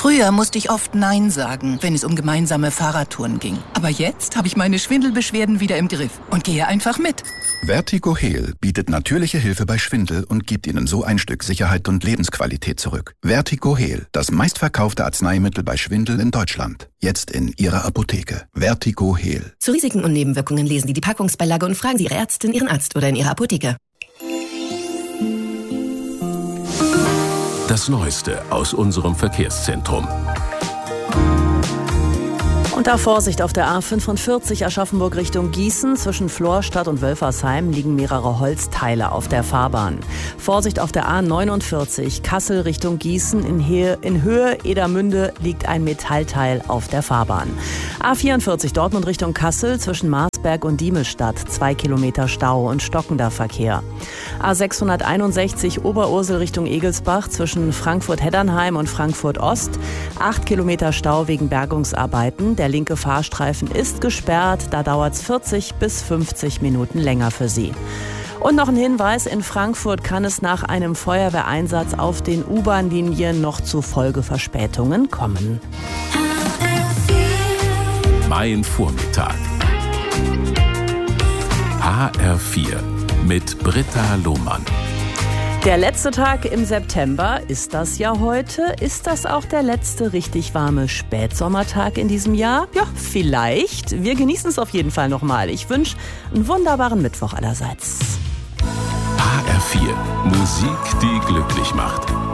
Früher musste ich oft Nein sagen, wenn es um gemeinsame Fahrradtouren ging. Aber jetzt habe ich meine Schwindelbeschwerden wieder im Griff und gehe einfach mit. Vertigo Heal bietet natürliche Hilfe bei Schwindel und gibt Ihnen so ein Stück Sicherheit und Lebensqualität zurück. Vertigo Heal, das meistverkaufte Arzneimittel bei Schwindel in Deutschland. Jetzt in Ihrer Apotheke. Vertigo Heal. Zu Risiken und Nebenwirkungen lesen Sie die Packungsbeilage und fragen Sie Ihre Ärztin, Ihren Arzt oder in Ihrer Apotheke. Das Neueste aus unserem Verkehrszentrum. Und da Vorsicht auf der A45 Aschaffenburg Richtung Gießen. Zwischen Florstadt und Wölfersheim liegen mehrere Holzteile auf der Fahrbahn. Vorsicht auf der A49 Kassel Richtung Gießen. In Höhe Edermünde liegt ein Metallteil auf der Fahrbahn. A44 Dortmund Richtung Kassel. Zwischen Marsberg und Diemelstadt 2 Kilometer Stau und stockender Verkehr. A661 Oberursel Richtung Egelsbach. Zwischen Frankfurt-Heddernheim und Frankfurt-Ost 8 Kilometer Stau wegen Bergungsarbeiten. Der linke Fahrstreifen ist gesperrt, da dauert es 40 bis 50 Minuten länger für Sie. Und noch ein Hinweis, in Frankfurt kann es nach einem Feuerwehreinsatz auf den U-Bahn-Linien noch zu Folgeverspätungen kommen. Mein Vormittag. HR4 mit Britta Lohmann. Der letzte Tag im September ist das ja heute. Ist das auch der letzte richtig warme Spätsommertag in diesem Jahr? Ja, vielleicht. Wir genießen es auf jeden Fall nochmal. Ich wünsche einen wunderbaren Mittwoch allerseits. HR4, Musik, die glücklich macht.